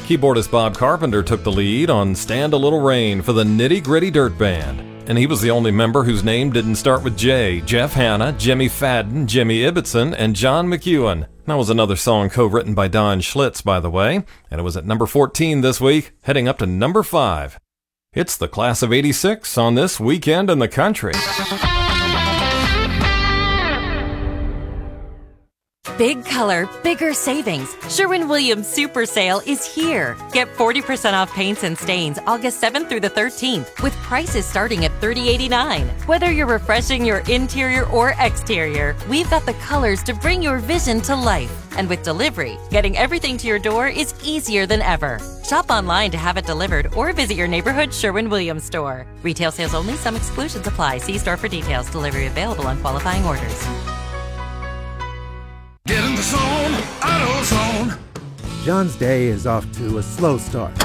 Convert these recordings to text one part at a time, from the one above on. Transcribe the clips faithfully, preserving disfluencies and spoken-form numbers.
Keyboardist Bob Carpenter took the lead on Stand a Little Rain for the Nitty Gritty Dirt Band. And he was the only member whose name didn't start with J. Jeff Hanna, Jimmy Fadden, Jimmy Ibbotson, and John McEwen. That was another song co-written by Don Schlitz, by the way, and it was at number fourteen this week, heading up to number five. It's the class of eighty-six on this Weekend in the Country. Big color, bigger savings. Sherwin-Williams Super Sale is here. Get forty percent off paints and stains August seventh through the thirteenth with prices starting at thirty dollars and eighty-nine cents. Whether you're refreshing your interior or exterior, we've got the colors to bring your vision to life. And with delivery, getting everything to your door is easier than ever. Shop online to have it delivered or visit your neighborhood Sherwin-Williams store. Retail sales only. Some exclusions apply. See store for details. Delivery available on qualifying orders. Get in the zone, AutoZone. John's day is off to a slow start.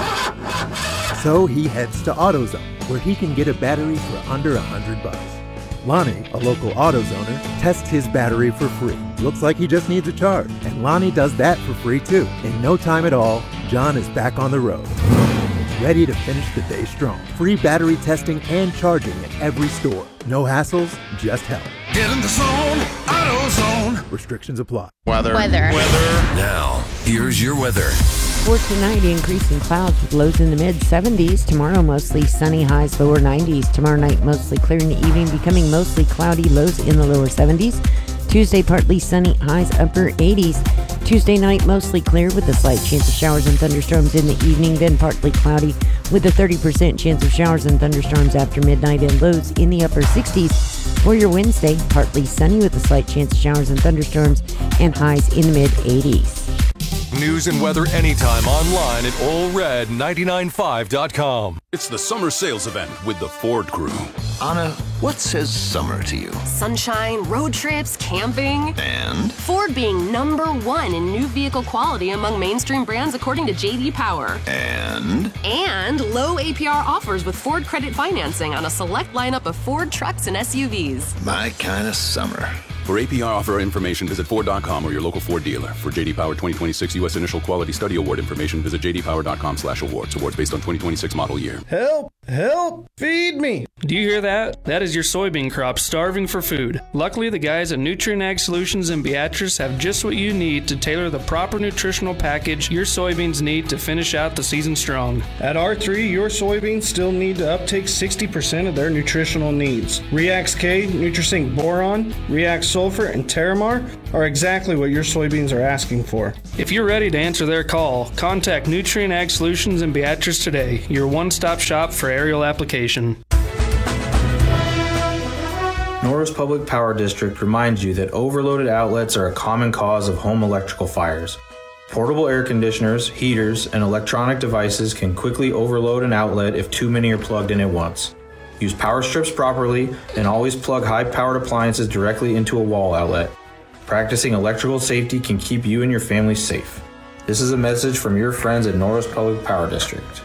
So he heads to AutoZone, where he can get a battery for under a hundred bucks. Lonnie, a local AutoZoner, tests his battery for free. Looks like he just needs a charge. And Lonnie does that for free too. In no time at all, John is back on the road, ready to finish the day strong. Free battery testing and charging at every store. No hassles, just help. Get in the zone, AutoZone. Restrictions apply. Weather. Weather. Weather. Now, here's your weather. For tonight, increasing clouds with lows in the mid seventies. Tomorrow, mostly sunny, highs lower nineties. Tomorrow night, mostly clear in the evening, becoming mostly cloudy, lows in the lower seventies. Tuesday, partly sunny, highs upper eighties. Tuesday night, mostly clear with a slight chance of showers and thunderstorms in the evening, then partly cloudy with a thirty percent chance of showers and thunderstorms after midnight and lows in the upper sixties. For your Wednesday, partly sunny with a slight chance of showers and thunderstorms and highs in the mid eighties. News and weather anytime online at all red nine nine five dot com. It's the summer sales event with the Ford Crew. Anna, what says summer to you? Sunshine, road trips, camping. And? Ford being number one in new vehicle quality among mainstream brands according to J D Power. And? And low A P R offers with Ford credit financing on a select lineup of Ford trucks and S U Vs. My kind of summer. For A P R offer information, visit Ford dot com or your local Ford dealer. For J D Power twenty twenty-six U S Initial Quality Study Award information, visit j d power dot com slash awards. Awards based on twenty twenty-six model year. Help! Help! Feed me! Do you hear that? That is your soybean crop starving for food. Luckily, the guys at Nutrien Ag Solutions in Beatrice have just what you need to tailor the proper nutritional package your soybeans need to finish out the season strong. At R three, your soybeans still need to uptake sixty percent of their nutritional needs. Reax K, Nutrisync Boron, Reax Sulfur, and Terramar are exactly what your soybeans are asking for. If you're ready to answer their call, contact Nutrien Ag Solutions in Beatrice today, your one-stop shop for aerial application. Norris Public Power District reminds you that overloaded outlets are a common cause of home electrical fires. Portable air conditioners, heaters, and electronic devices can quickly overload an outlet if too many are plugged in at once. Use power strips properly and always plug high-powered appliances directly into a wall outlet. Practicing electrical safety can keep you and your family safe. This is a message from your friends at Norris Public Power District.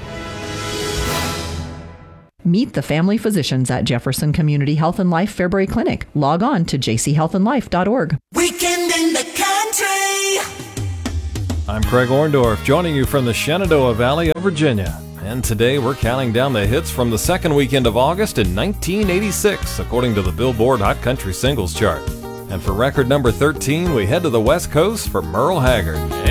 Meet the family physicians at Jefferson Community Health and Life Fairbury Clinic. Log on to j c health and life dot org. Weekend in the Country. I'm Craig Orndorff, joining you from the Shenandoah Valley of Virginia. And today we're counting down the hits from the second weekend of August in nineteen eighty-six, according to the Billboard Hot Country Singles Chart. And for record number thirteen, we head to the West Coast for Merle Haggard.